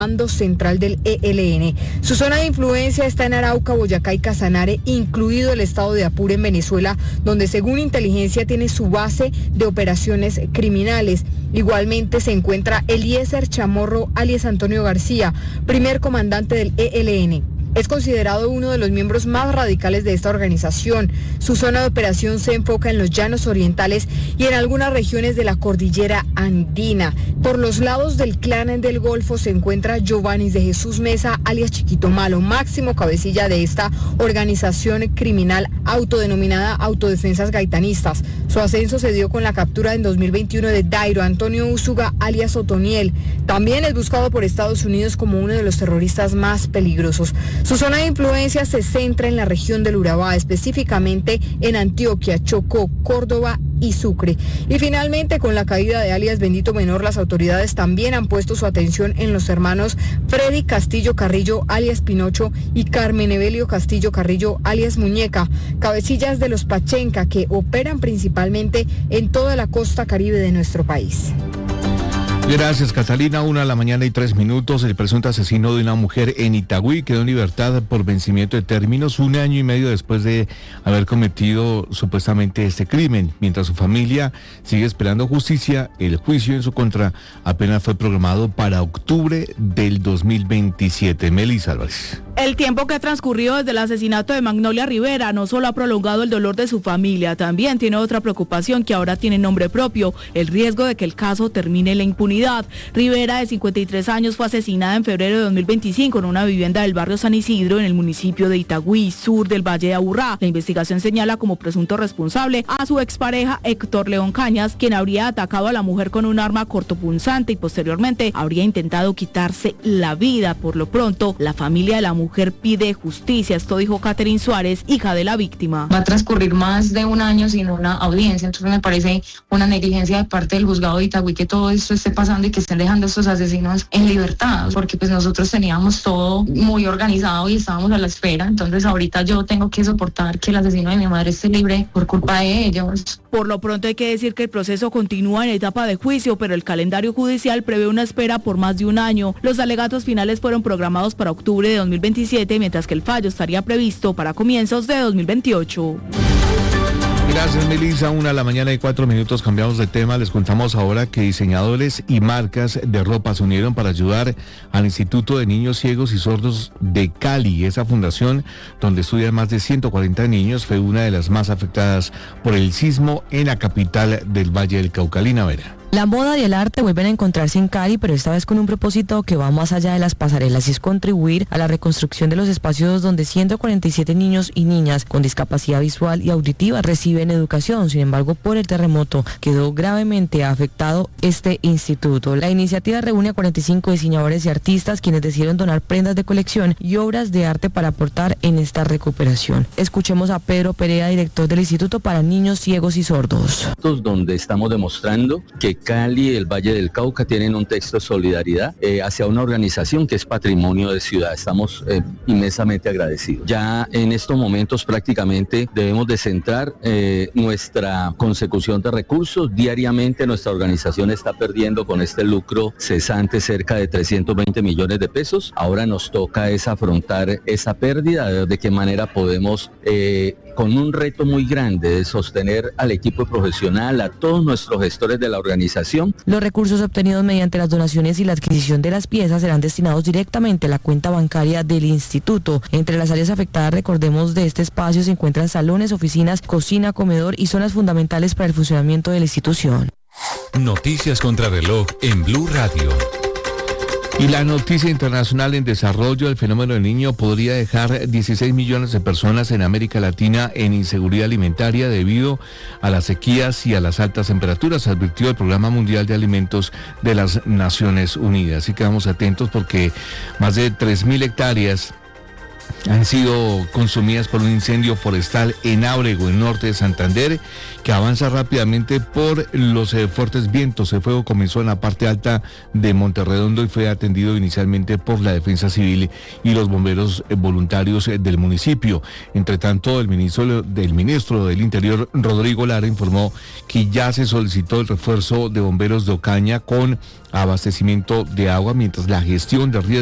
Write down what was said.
Comando Central del ELN. Su zona de influencia está en Arauca, Boyacá y Casanare, incluido el estado de Apure en Venezuela, donde según inteligencia tiene su base de operaciones criminales. Igualmente se encuentra Eliezer Chamorro, alias Antonio García, primer comandante del ELN. Es considerado uno de los miembros más radicales de esta organización. Su zona de operación se enfoca en los llanos orientales y en algunas regiones de la cordillera andina. Por los lados del Clan del Golfo se encuentra Giovanni de Jesús Mesa, alias Chiquito Malo, máximo cabecilla de esta organización criminal autodenominada Autodefensas Gaitanistas. Su ascenso se dio con la captura en 2021 de Dairo Antonio Úsuga, alias Otoniel. También es buscado por Estados Unidos como uno de los terroristas más peligrosos. Su zona de influencia se centra en la región del Urabá, específicamente en Antioquia, Chocó, Córdoba y Sucre. Y finalmente, con la caída de alias Bendito Menor, las autoridades también han puesto su atención en los hermanos Freddy Castillo Carrillo, alias Pinocho, y Carmen Evelio Castillo Carrillo, alias Muñeca, cabecillas de los Pachenca, que operan principalmente en toda la costa caribe de nuestro país. Gracias, Catalina. 1:03 a.m. El presunto asesino de una mujer en Itagüí quedó en libertad por vencimiento de términos 1 año y medio después de haber cometido supuestamente este crimen. Mientras su familia sigue esperando justicia, el juicio en su contra apenas fue programado para octubre del 2027. Melissa Álvarez. El tiempo que ha transcurrido desde el asesinato de Magnolia Rivera no solo ha prolongado el dolor de su familia, también tiene otra preocupación que ahora tiene nombre propio: el riesgo de que el caso termine en la impunidad. Rivera, de 53 años, fue asesinada en febrero de 2025 en una vivienda del barrio San Isidro, en el municipio de Itagüí, sur del Valle de Aburrá. La investigación señala como presunto responsable a su expareja Héctor León Cañas, quien habría atacado a la mujer con un arma cortopunzante y posteriormente habría intentado quitarse la vida. Por lo pronto, la familia de la mujer pide justicia. Esto dijo Catherine Suárez, hija de la víctima. Va a transcurrir más de 1 año sin una audiencia, entonces me parece una negligencia de parte del juzgado de Itagüí que todo esto esté pasando y que estén dejando a estos asesinos en libertad, porque pues nosotros teníamos todo muy organizado y estábamos a la espera. Entonces ahorita yo tengo que soportar que el asesino de mi madre esté libre por culpa de ellos. Por lo pronto hay que decir que el proceso continúa en etapa de juicio, pero el calendario judicial prevé una espera por más de 1 año. Los alegatos finales fueron programados para octubre de 2027, mientras que el fallo estaría previsto para comienzos de 2028. Gracias, Melissa. 1:04 a.m. Cambiamos de tema. Les contamos ahora que diseñadores y marcas de ropa se unieron para ayudar al Instituto de Niños Ciegos y Sordos de Cali. Esa fundación, donde estudian más de 140 niños, fue una de las más afectadas por el sismo en la capital del Valle del Cauca. Lina Vera. La moda y el arte vuelven a encontrarse en Cali, pero esta vez con un propósito que va más allá de las pasarelas, y es contribuir a la reconstrucción de los espacios donde 147 niños y niñas con discapacidad visual y auditiva reciben educación. Sin embargo, por el terremoto quedó gravemente afectado este instituto. La iniciativa reúne a 45 diseñadores y artistas, quienes decidieron donar prendas de colección y obras de arte para aportar en esta recuperación. Escuchemos a Pedro Perea, director del Instituto para Niños Ciegos y Sordos. Donde estamos demostrando que Cali y el Valle del Cauca tienen un texto de solidaridad hacia una organización que es patrimonio de ciudad. Estamos inmensamente agradecidos. Ya en estos momentos prácticamente debemos de centrar nuestra consecución de recursos. Diariamente nuestra organización está perdiendo con este lucro cesante cerca de 320 millones de pesos. Ahora nos toca es afrontar esa pérdida, de qué manera podemos con un reto muy grande de sostener al equipo profesional, a todos nuestros gestores de la organización. Los recursos obtenidos mediante las donaciones y la adquisición de las piezas serán destinados directamente a la cuenta bancaria del instituto. Entre las áreas afectadas, recordemos, de este espacio se encuentran salones, oficinas, cocina, comedor y zonas fundamentales para el funcionamiento de la institución. Noticias contra reloj en Blue Radio. Y la noticia internacional en desarrollo: el fenómeno del Niño podría dejar 16 millones de personas en América Latina en inseguridad alimentaria debido a las sequías y a las altas temperaturas, advirtió el Programa Mundial de Alimentos de las Naciones Unidas. Así que vamos atentos, porque más de 3.000 hectáreas han sido consumidas por un incendio forestal en Ábrego, en norte de Santander, que avanza rápidamente por los fuertes vientos. El fuego comenzó en la parte alta de Monterredondo y fue atendido inicialmente por la Defensa Civil y los bomberos voluntarios del municipio. Entre tanto, el ministro del Interior, Rodrigo Lara, informó que ya se solicitó el refuerzo de bomberos de Ocaña con abastecimiento de agua, mientras la gestión de riesgos